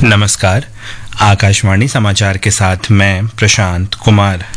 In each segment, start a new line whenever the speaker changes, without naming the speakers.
नमस्कार, आकाशवाणी समाचार के साथ मैं प्रशांत कुमार।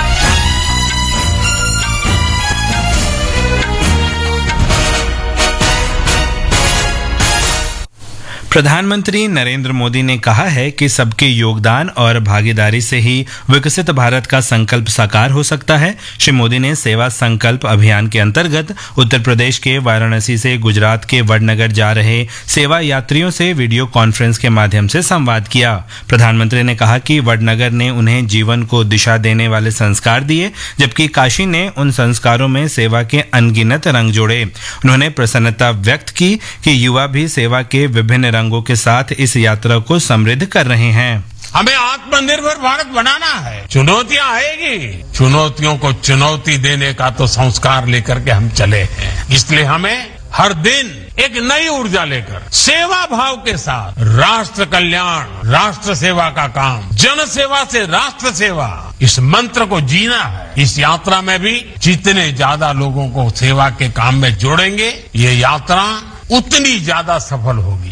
प्रधानमंत्री नरेंद्र मोदी ने कहा है कि सबके योगदान और भागीदारी से ही विकसित भारत का संकल्प साकार हो सकता है। श्री मोदी ने सेवा संकल्प अभियान के अंतर्गत उत्तर प्रदेश के वाराणसी से गुजरात के वडनगर जा रहे सेवा यात्रियों से वीडियो कॉन्फ्रेंस के माध्यम से संवाद किया। प्रधानमंत्री ने कहा कि वडनगर ने उन्हें जीवन को दिशा देने वाले संस्कार दिए, जबकि काशी ने उन संस्कारों में सेवा के अनगिनत रंग जोड़े। उन्होंने प्रसन्नता व्यक्त की कि युवा भी सेवा के विभिन्न रंगों के साथ इस यात्रा को समृद्ध कर रहे हैं।
हमें आत्मनिर्भर भारत बनाना है। चुनौतियां आएगी, चुनौतियों को चुनौती देने का तो संस्कार लेकर के हम चले हैं। इसलिए हमें हर दिन एक नई ऊर्जा लेकर सेवा भाव के साथ राष्ट्र कल्याण, राष्ट्र सेवा का काम, जन सेवा से राष्ट्र सेवा, इस मंत्र को जीना है। इस यात्रा में भी जितने ज्यादा लोगों को सेवा के काम में जोड़ेंगे, ये यात्रा उतनी ज्यादा सफल होगी।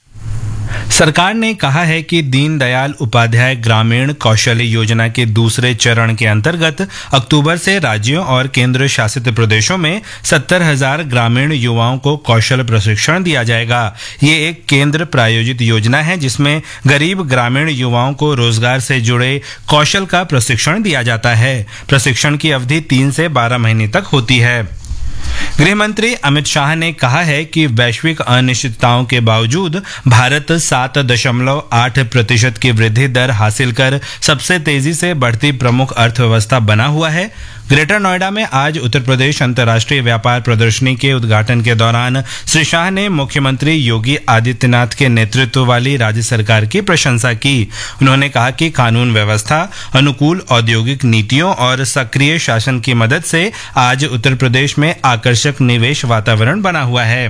सरकार ने कहा है कि दीनदयाल उपाध्याय ग्रामीण कौशल्य योजना के दूसरे चरण के अंतर्गत अक्टूबर से राज्यों और केंद्र शासित प्रदेशों में 70,000 ग्रामीण युवाओं को कौशल प्रशिक्षण दिया जाएगा। ये एक केंद्र प्रायोजित योजना है जिसमें गरीब ग्रामीण युवाओं को रोजगार से जुड़े कौशल का प्रशिक्षण दिया जाता है। प्रशिक्षण की अवधि 3 से 12 महीने तक होती है। गृह मंत्री अमित शाह ने कहा है कि वैश्विक अनिश्चितताओं के बावजूद भारत 7.8% की वृद्धि दर हासिल कर सबसे तेजी से बढ़ती प्रमुख अर्थव्यवस्था बना हुआ है। ग्रेटर नोएडा में आज उत्तर प्रदेश अंतर्राष्ट्रीय व्यापार प्रदर्शनी के उद्घाटन के दौरान श्री शाह ने मुख्यमंत्री योगी आदित्यनाथ के नेतृत्व वाली राज्य सरकार की प्रशंसा की। उन्होंने कहा कि कानून व्यवस्था, अनुकूल औद्योगिक नीतियों और सक्रिय शासन की मदद से आज उत्तर प्रदेश में आकर्षक निवेश वातावरण बना हुआ है।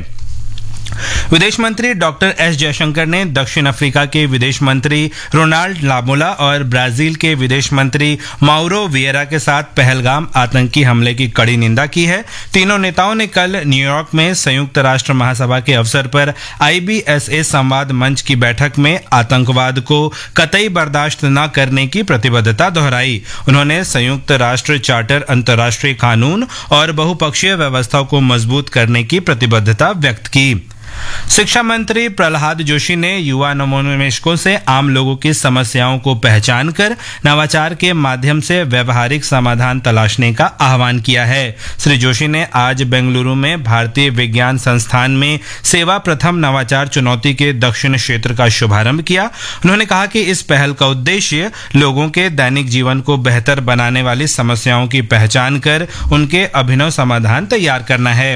विदेश मंत्री डॉक्टर एस जयशंकर ने दक्षिण अफ्रीका के विदेश मंत्री रोनाल्ड लामोला और ब्राजील के विदेश मंत्री माउरो विएरा के साथ पहलगाम आतंकी हमले की कड़ी निंदा की है। तीनों नेताओं ने कल न्यूयॉर्क में संयुक्त राष्ट्र महासभा के अवसर पर IBSA संवाद मंच की बैठक में आतंकवाद को कतई बर्दाश्त न करने की प्रतिबद्धता दोहराई। उन्होंने संयुक्त राष्ट्र चार्टर, अंतर्राष्ट्रीय कानून और बहुपक्षीय व्यवस्था को मजबूत करने की प्रतिबद्धता व्यक्त की। शिक्षा मंत्री प्रहलाद जोशी ने युवा नवोन्मेषकों से आम लोगों की समस्याओं को पहचान कर नवाचार के माध्यम से व्यवहारिक समाधान तलाशने का आह्वान किया है। श्री जोशी ने आज बेंगलुरु में भारतीय विज्ञान संस्थान में सेवा प्रथम नवाचार चुनौती के दक्षिण क्षेत्र का शुभारंभ किया। उन्होंने कहा कि इस पहल का उद्देश्य लोगों के दैनिक जीवन को बेहतर बनाने वाली समस्याओं की पहचान कर उनके अभिनव समाधान तैयार करना है।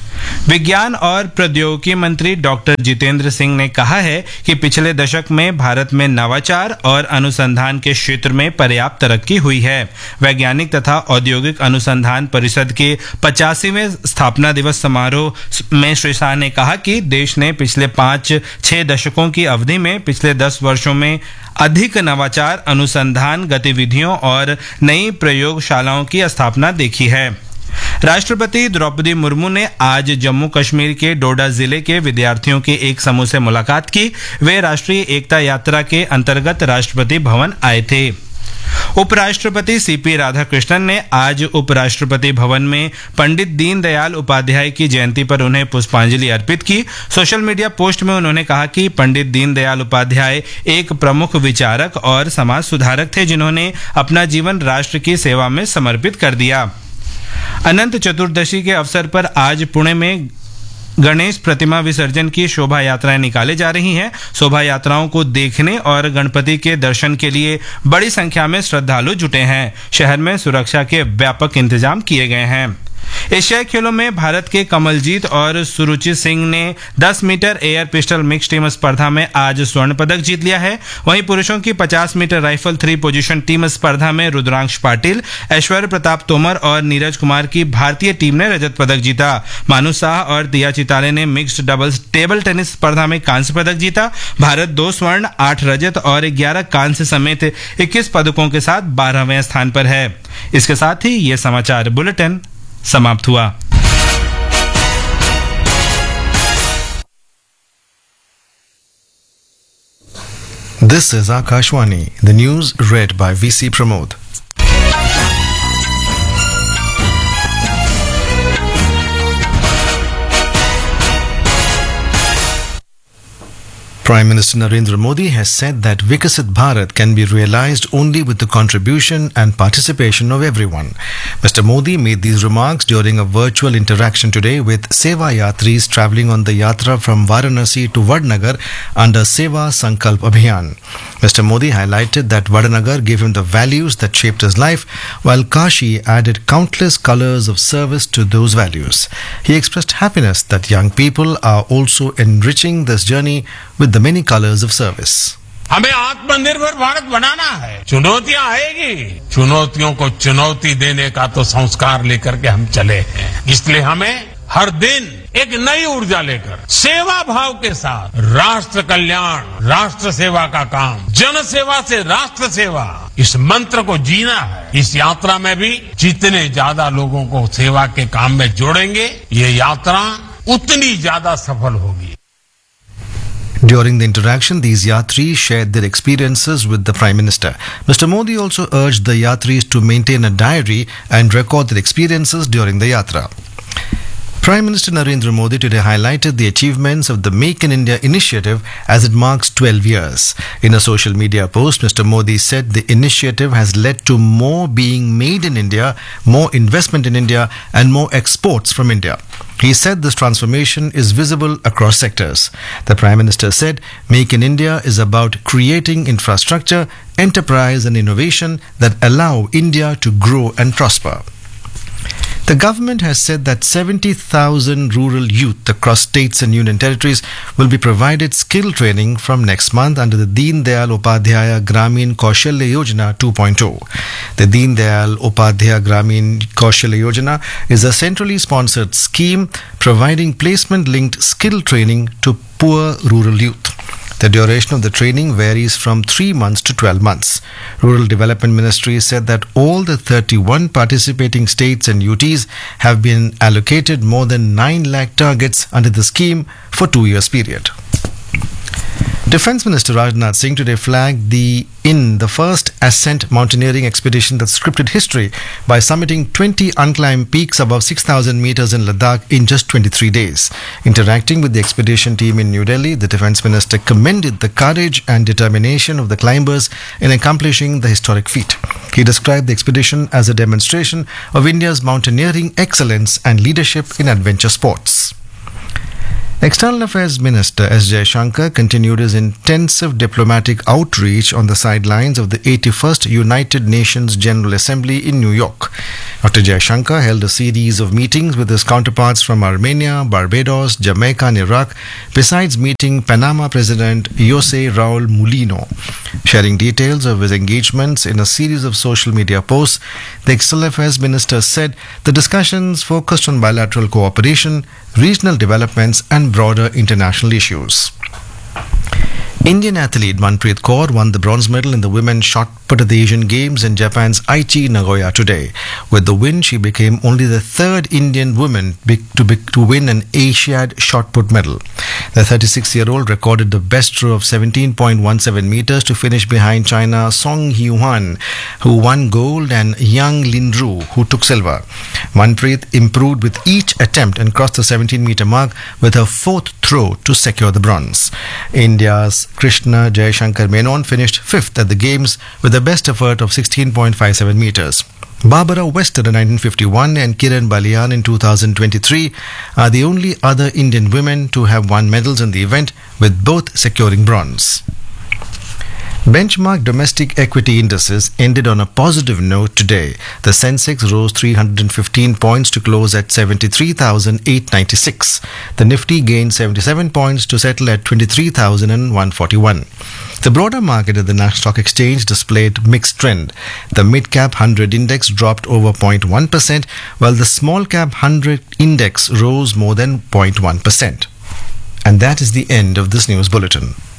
विज्ञान और प्रौद्योगिकी मंत्री डॉक्टर जितेंद्र सिंह ने कहा है कि पिछले दशक में भारत में नवाचार और अनुसंधान के क्षेत्र में पर्याप्त तरक्की हुई है। वैज्ञानिक तथा औद्योगिक अनुसंधान परिषद के 85वें स्थापना दिवस समारोह में श्री शाह ने कहा कि देश ने पिछले 5-6 दशकों की अवधि में पिछले 10 वर्षों में अधिक नवाचार, अनुसंधान गतिविधियों और नई प्रयोगशालाओं की स्थापना देखी है। राष्ट्रपति द्रौपदी मुर्मू ने आज जम्मू कश्मीर के डोडा जिले के विद्यार्थियों के एक समूह से मुलाकात की। वे राष्ट्रीय एकता यात्रा के अंतर्गत राष्ट्रपति भवन आए थे। उपराष्ट्रपति CP राधाकृष्णन ने आज उपराष्ट्रपति भवन में पंडित दीनदयाल उपाध्याय की जयंती पर उन्हें पुष्पांजलि अर्पित की। सोशल मीडिया पोस्ट में उन्होंने कहा कि पंडित दीनदयाल उपाध्याय एक प्रमुख विचारक और समाज सुधारक थे, जिन्होंने अपना जीवन राष्ट्र की सेवा में समर्पित कर दिया। अनंत चतुर्दशी के अवसर पर आज पुणे में गणेश प्रतिमा विसर्जन की शोभा यात्राएं निकाली जा रही हैं। शोभा यात्राओं को देखने और गणपति के दर्शन के लिए बड़ी संख्या में श्रद्धालु जुटे हैं। शहर में सुरक्षा के व्यापक इंतजाम किए गए हैं। एशियाई खेलों में भारत के कमलजीत और सुरुचि सिंह ने 10 metre air pistol mix team स्पर्धा में आज स्वर्ण पदक जीत लिया है। वहीं पुरुषों की 50 मीटर राइफल 3 पोजीशन टीम स्पर्धा में रुद्रांश पाटिल, ऐश्वर्य प्रताप तोमर और नीरज कुमार की भारतीय टीम ने रजत पदक जीता। मानु शाह और दिया चिताले ने मिक्स्ड डबल्स टेबल टेनिस स्पर्धा में कांस्य पदक जीता। भारत 2 स्वर्ण, 8 रजत और 11 कांस्य समेत 21 पदकों के साथ 12वें स्थान पर है। इसके साथ ही ये समाचार बुलेटिन समाप्त हुआ।
This is Akashwani, the news read by VC Pramod. Prime Minister Narendra Modi has said that Vikasit Bharat can be realized only with the contribution and participation of everyone. Mr. Modi made these remarks during a virtual interaction today with Seva Yatris travelling on the Yatra from Varanasi to Vadnagar under Seva Sankalp Abhiyan. Mr. Modi highlighted that Vadnagar gave him the values that shaped his life, while Kashi added countless colours of service to those values. He expressed happiness that young people are also enriching this journey with the many colors of service.
हमें आत्मनिर्भर भारत बनाना है। चुनौतियां आएगी, चुनौतियों को चुनौती देने का तो संस्कार लेकर के हम चले हैं। इसलिए हमें हर दिन एक नई ऊर्जा लेकर सेवा भाव के साथ राष्ट्र कल्याण, राष्ट्र सेवा का काम, जन सेवा से राष्ट्र सेवा, इस मंत्र को जीना है। इस यात्रा में भी जितने ज्यादा लोगों को सेवा के काम में जोड़ेंगे, ये यात्रा उतनी ज्यादा सफल होगी।
During the interaction, these Yatris shared their experiences with the Prime Minister. Mr. Modi also urged the Yatris to maintain a diary and record their experiences during the Yatra. Prime Minister Narendra Modi today highlighted the achievements of the Make in India initiative as it marks 12 years. In a social media post, Mr. Modi said the initiative has led to more being made in India, more investment in India, and more exports from India. He said this transformation is visible across sectors. The Prime Minister said, Make in India is about creating infrastructure, enterprise and innovation that allow India to grow and prosper. The government has said that 70,000 rural youth across states and union territories will be provided skill training from next month under the Deen Dayal Upadhyaya Gramin Kaushalya Yojana 2.0. The Deen Dayal Upadhyaya Gramin Kaushalya Yojana is a centrally sponsored scheme providing placement-linked skill training to poor rural youth. The duration of the training varies from 3 months to 12 months. Rural Development Ministry said that all the 31 participating states and UTs have been allocated more than 9 lakh targets under the scheme for 2 years period. Defence Minister Rajnath Singh today flagged the first ascent mountaineering expedition that scripted history by summiting 20 unclimbed peaks above 6,000 meters in Ladakh in just 23 days. Interacting with the expedition team in New Delhi, the Defence Minister commended the courage and determination of the climbers in accomplishing the historic feat. He described the expedition as a demonstration of India's mountaineering excellence and leadership in adventure sports. External Affairs Minister S. Jaishankar continued his intensive diplomatic outreach on the sidelines of the 81st United Nations General Assembly in New York. Dr. Jaishankar held a series of meetings with his counterparts from Armenia, Barbados, Jamaica and Iraq, besides meeting Panama President Jose Raul Mulino. Sharing details of his engagements in a series of social media posts, the External Affairs Minister said the discussions focused on bilateral cooperation, regional developments and broader international issues. Indian athlete Manpreet Kaur won the bronze medal in the women's shot put at the Asian Games in Japan's Aichi, Nagoya today. With the win, she became only the third Indian woman to win an Asiad shot put medal. The 36-year-old recorded the best throw of 17.17 meters to finish behind China's Song Hee-hwan, who won gold, and Yang Lin-ru, who took silver. Manpreet improved with each attempt and crossed the 17-meter mark with her fourth throw to secure the bronze. India's Krishna Jayashankar Menon finished fifth at the Games with a best effort of 16.57 meters. Barbara Wester in 1951 and Kiran Balian in 2023 are the only other Indian women to have won medals in the event, with both securing bronze. Benchmark domestic equity indices ended on a positive note today. The Sensex rose 315 points to close at 73,896. The Nifty gained 77 points to settle at 23,141. The broader market at the National Stock Exchange displayed mixed trend. The mid-cap 100 index dropped over 0.1%, while the small-cap 100 index rose more than 0.1%. And that is the end of this news bulletin.